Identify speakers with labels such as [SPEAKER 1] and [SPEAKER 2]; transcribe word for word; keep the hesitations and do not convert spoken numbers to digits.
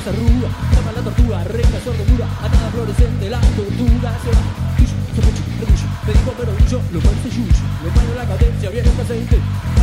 [SPEAKER 1] esa arruga, llama la tortuga, reina sordura, atada fluorescente, la tortuga se va. Pillo, sospecho, orgullo, me dijo pero brillo, lo parece yuyo, lo malo la cadencia, viene el presente.